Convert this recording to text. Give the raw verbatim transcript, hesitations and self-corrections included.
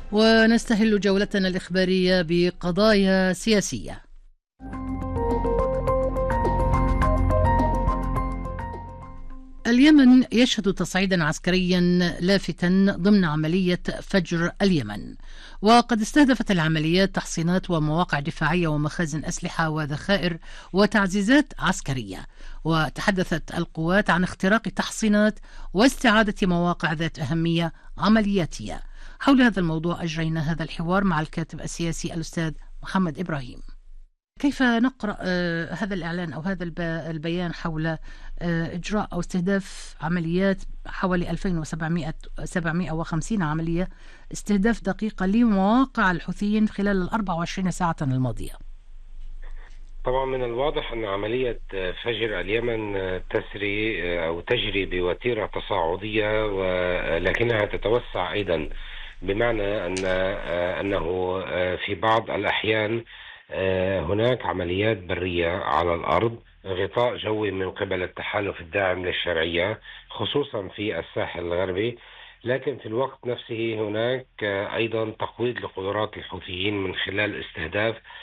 ونستهل جولتنا الإخبارية بقضايا سياسية. اليمن يشهد تصعيدا عسكريا لافتا ضمن عملية فجر اليمن، وقد استهدفت العمليات تحصينات ومواقع دفاعية ومخازن أسلحة وذخائر وتعزيزات عسكرية. وتحدثت القوات عن اختراق تحصينات واستعادة مواقع ذات أهمية عملياتية. حول هذا الموضوع أجرينا هذا الحوار مع الكاتب السياسي الأستاذ محمد إبراهيم. كيف نقرأ آه هذا الإعلان أو هذا البيان حول آه إجراء أو استهداف عمليات حوالي ألفين وسبعمائة وخمسين عملية استهداف دقيقة لمواقع الحوثيين خلال الأربع وعشرين ساعة الماضية؟ طبعا من الواضح أن عملية فجر اليمن تسري أو تجري بوتيرة تصاعدية، ولكنها تتوسع أيضا، بمعنى أن أنه في بعض الأحيان هناك عمليات برية على الأرض، غطاء جوي من قبل التحالف الداعم للشرعية خصوصا في الساحل الغربي، لكن في الوقت نفسه هناك أيضا تقويض لقدرات الحوثيين من خلال استهداف